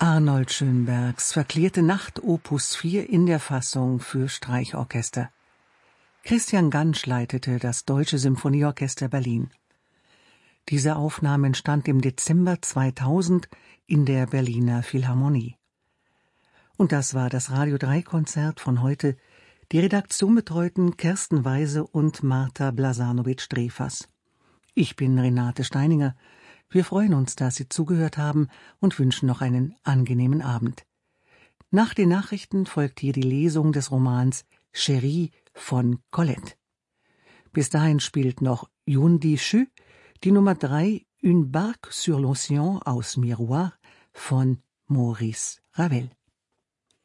Arnold Schönbergs Verklärte Nacht Opus 4 in der Fassung für Streichorchester. Christian Gansch leitete das Deutsche Symphonieorchester Berlin. Diese Aufnahme entstand im Dezember 2000 in der Berliner Philharmonie. Und das war das Radio 3 Konzert von heute. Die Redaktion betreuten Kersten Weise und Marta Blasanovic-Drefas. Ich bin Renate Steininger. Wir freuen uns, dass Sie zugehört haben und wünschen noch einen angenehmen Abend. Nach den Nachrichten folgt hier die Lesung des Romans Chérie von Colette. Bis dahin spielt noch Yundi Shu die Nummer 3 Une barque sur l'océan aus Miroir von Maurice Ravel.